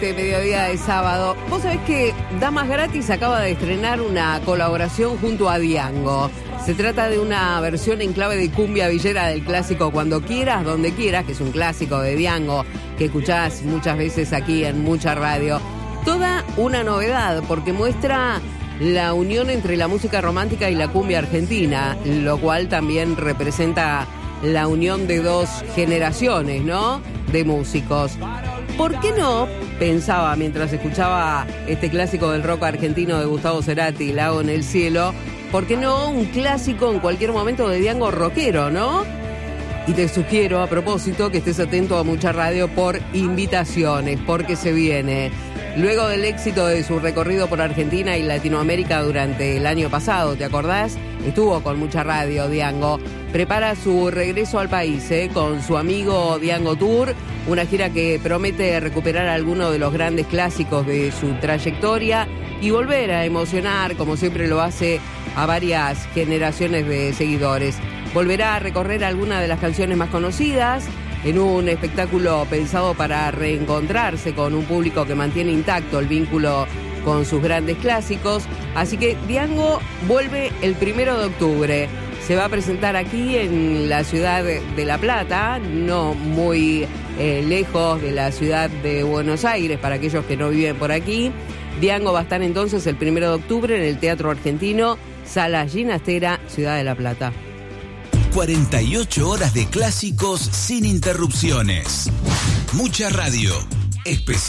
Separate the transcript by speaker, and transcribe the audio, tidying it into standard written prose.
Speaker 1: Mediodía de sábado. Vos sabés que Damas Gratis acaba de estrenar una colaboración junto a Diango. Se trata de una versión en clave de cumbia villera del clásico Cuando Quieras, Donde Quieras, que es un clásico de Diango que escuchás muchas veces aquí en mucha radio. Toda una novedad porque muestra la unión entre la música romántica y la cumbia argentina, lo cual también representa la unión de dos generaciones, ¿no?, de músicos. ¿Por qué no? Pensaba mientras escuchaba este clásico del rock argentino de Gustavo Cerati, Lago en el Cielo, ¿por qué no un clásico en cualquier momento de Diango rockero, no? Y te sugiero, a propósito, que estés atento a Mucha Radio por invitaciones, porque se viene. Luego del éxito de su recorrido por Argentina y Latinoamérica durante el año pasado, ¿te acordás? Estuvo con Mucha Radio, Diango. Prepara su regreso al país, con su amigo Diango Tour, una gira que promete recuperar algunos de los grandes clásicos de su trayectoria y volver a emocionar, como siempre lo hace, a varias generaciones de seguidores. Volverá a recorrer algunas de las canciones más conocidas en un espectáculo pensado para reencontrarse con un público que mantiene intacto el vínculo con sus grandes clásicos. Así que Diango vuelve el 1 de octubre. Se va a presentar aquí en la ciudad de La Plata, no muy lejos de la ciudad de Buenos Aires, para aquellos que no viven por aquí. Diango va a estar entonces el 1 de octubre en el Teatro Argentino, Sala Ginastera, Ciudad de La Plata.
Speaker 2: 48 horas de clásicos sin interrupciones. Mucha Radio. Especial.